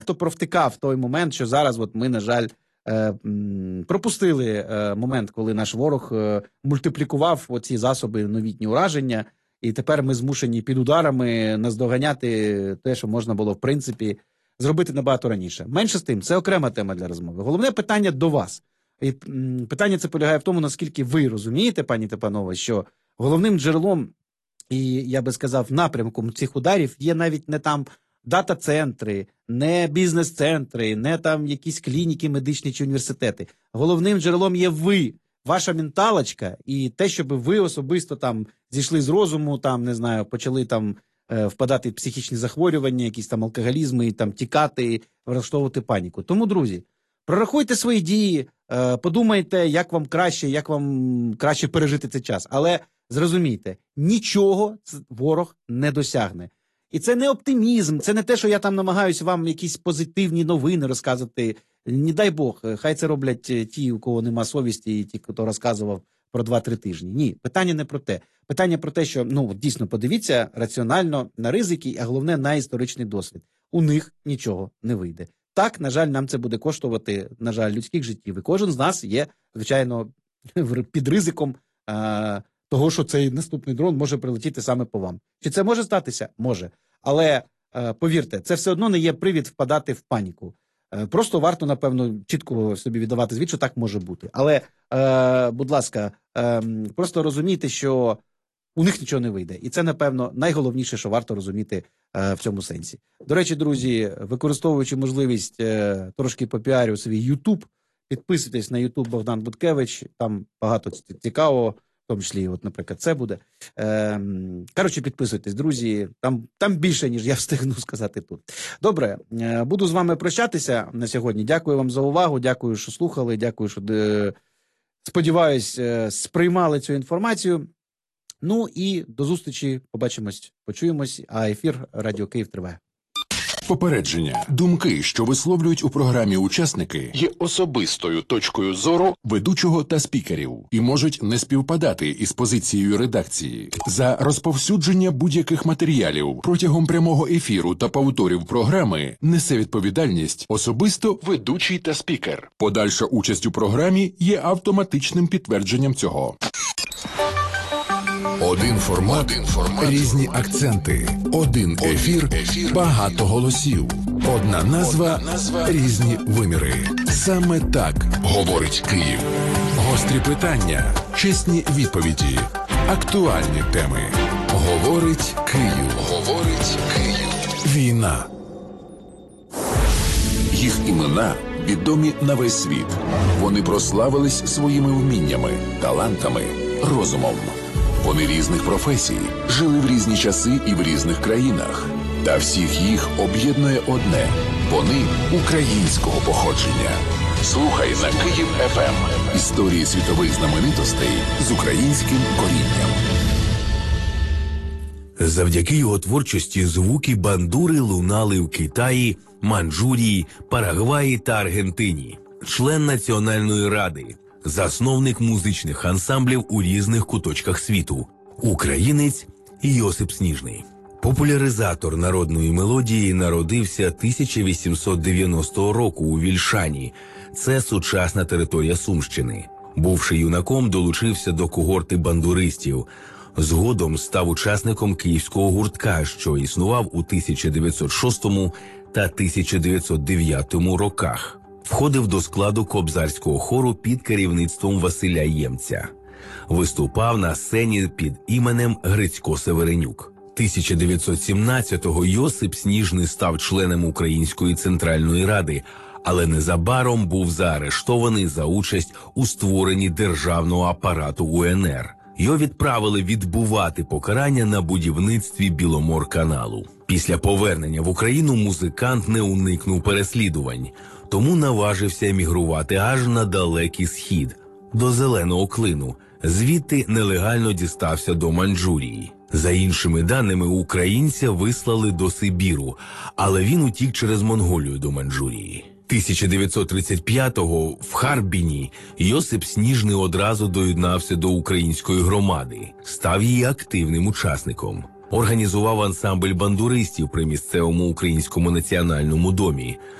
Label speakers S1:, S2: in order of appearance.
S1: хто провтикав той момент, що зараз от ми, на жаль, пропустили момент, коли наш ворог мультиплікував оці засоби новітні ураження, і тепер ми змушені під ударами наздоганяти те, що можна було, в принципі, зробити набагато раніше. Менше з тим, це окрема тема для розмови. Головне питання до вас. І питання це полягає в тому, наскільки ви розумієте, пані та панове, що головним джерелом і, я би сказав, напрямком цих ударів є навіть не там дата-центри, не бізнес-центри, не там якісь клініки, медичні чи університети. Головним джерелом є ви, ваша менталочка і те, щоб ви особисто там зійшли з розуму, там, не знаю, почали там впадати в психічні захворювання, якісь там алкоголізми, там тікати, влаштовувати паніку. Тому, друзі, прорахуйте свої дії, подумайте, як вам краще пережити цей час. Але зрозумійте, нічого ворог не досягне. І це не оптимізм, це не те, що я там намагаюся вам якісь позитивні новини розказувати. Не дай Бог, хай це роблять ті, у кого нема совісті, і ті, хто розказував про 2-3 тижні. Ні, питання не про те. Питання про те, що, дійсно, подивіться раціонально на ризики, а головне, на історичний досвід. У них нічого не вийде. Так, на жаль, нам це буде коштувати, на жаль, людських життів. І кожен з нас є, звичайно, під ризиком того, що цей наступний дрон може прилетіти саме по вам. Чи це може статися? Може. Але, повірте, це все одно не є привід впадати в паніку. Просто варто, напевно, чітко собі віддавати звіт, що так може бути. Але, будь ласка, просто розумійте, що у них нічого не вийде. І це, напевно, найголовніше, що варто розуміти в цьому сенсі. До речі, друзі, використовуючи можливість трошки попіарю свій YouTube, підписуйтесь на YouTube Богдан Буткевич, там багато цікавого, в тому числі, от, наприклад, це буде. Коротше, підписуйтесь, друзі, там більше, ніж я встигну сказати тут. Добре, буду з вами прощатися на сьогодні. Дякую вам за увагу, дякую, що слухали, дякую, що, сподіваюсь, сприймали цю інформацію. Ну і до зустрічі, побачимось, почуємось, а ефір Радіо Київ триває.
S2: Попередження. Думки, що висловлюють у програмі учасники, є особистою точкою зору ведучого та спікерів і можуть не співпадати із позицією редакції. За розповсюдження будь-яких матеріалів протягом прямого ефіру та повторів програми несе відповідальність особисто ведучий та спікер. Подальша участь у програмі є автоматичним підтвердженням цього. Один формат, різні акценти, один ефір, багато голосів, одна назва, різні виміри. Саме так говорить Київ. Гострі питання, чесні відповіді, актуальні теми. Говорить Київ. Говорить Київ. Війна. Їх імена відомі на весь світ. Вони прославились своїми вміннями, талантами, розумом. Вони різних професій, жили в різні часи і в різних країнах. Та всіх їх об'єднує одне – вони українського походження. Слухай на Київ ФМ. Історії світових знаменитостей з українським корінням.
S3: Завдяки його творчості звуки бандури лунали в Китаї, Манчжурії, Парагваї та Аргентині. Член Національної ради, засновник музичних ансамблів у різних куточках світу. Українець Йосип Сніжний. Популяризатор народної мелодії народився 1890 року у Вільшані. Це сучасна територія Сумщини. Бувши юнаком, долучився до когорти бандуристів. Згодом став учасником київського гуртка, що існував у 1906 та 1909 роках. Входив до складу кобзарського хору під керівництвом Василя Ємця. Виступав на сцені під іменем Грицько Северенюк. 1917-го Йосип Сніжний став членом Української Центральної Ради, але незабаром був заарештований за участь у створенні державного апарату УНР. Його відправили відбувати покарання на будівництві Біломорканалу. Після повернення в Україну музикант не уникнув переслідувань, тому наважився емігрувати аж на далекий схід, до Зеленого Клину. Звідти нелегально дістався до Манчжурії. За іншими даними, українця вислали до Сибіру, але він утік через Монголію до Манчжурії. 1935-го в Харбіні Йосип Сніжний одразу доєднався до української громади, став її активним учасником. організував ансамбль бандуристів при місцевому українському національному домі,